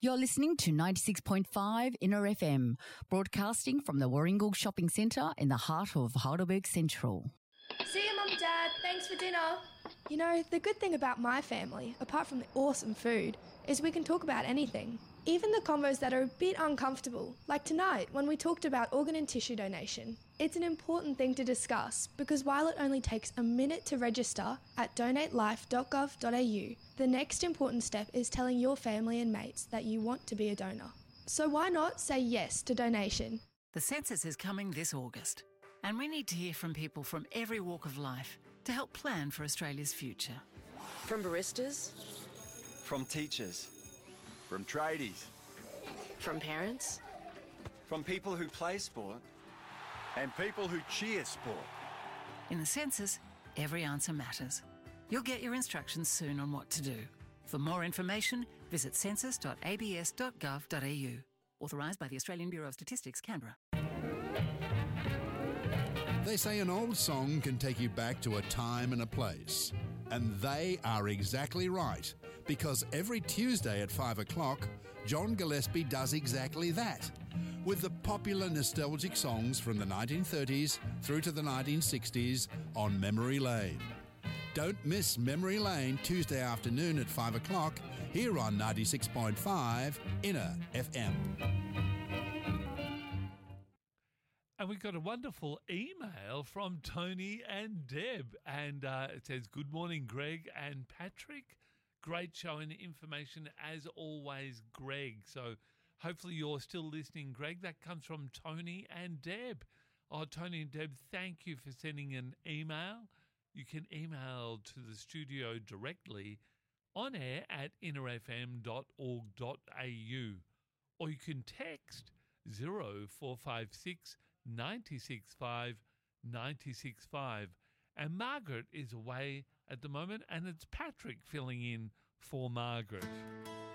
You're listening to 96.5 Inner FM, broadcasting from the Warringal Shopping Centre in the heart of Heidelberg Central. See you, Mum, Dad. Thanks for dinner. You know, the good thing about my family, apart from the awesome food, is we can talk about anything. Even the convos that are a bit uncomfortable, like tonight when we talked about organ and tissue donation. It's an important thing to discuss because while it only takes a minute to register at donatelife.gov.au, the next important step is telling your family and mates that you want to be a donor. So why not say yes to donation? The census is coming this August, and we need to hear from people from every walk of life to help plan for Australia's future. From baristas, from teachers, from tradies, from parents, from people who play sport, and people who cheer sport. In the census, every answer matters. You'll get your instructions soon on what to do. For more information, visit census.abs.gov.au. Authorised by the Australian Bureau of Statistics, Canberra. They say an old song can take you back to a time and a place. And they are exactly right, because every Tuesday at 5 o'clock, John Gillespie does exactly that, with the popular nostalgic songs from the 1930s through to the 1960s on Memory Lane. Don't miss Memory Lane Tuesday afternoon at 5 o'clock here on 96.5 Inner FM. And we got a wonderful email from Tony and Deb. And it says, good morning, Greg and Patrick. Great show and information as always, Greg. So hopefully you're still listening, Greg. That comes from Tony and Deb. Oh, Tony and Deb, thank you for sending an email. You can email to the studio directly on air at innerfm.org.au, or you can text 0456 965 965. And Margaret is away at the moment, and it's Patrick filling in for Margaret.